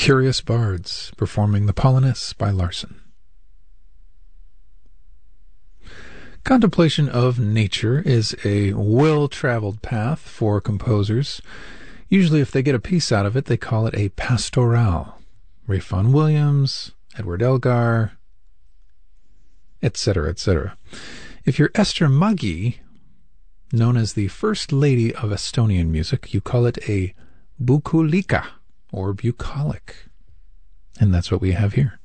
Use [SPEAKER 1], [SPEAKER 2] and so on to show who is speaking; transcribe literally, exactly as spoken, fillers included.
[SPEAKER 1] Curious Bards, performing The Polonus by Larsen. Contemplation of nature is a well-traveled path for composers. Usually if they get a piece out of it, they call it a pastoral. Ralph Vaughan Williams, Edward Elgar, et cetera, et cetera. If you're Esther Maggi, known as the First Lady of Estonian music, you call it a bukulika, or bucolic. And that's what we have here.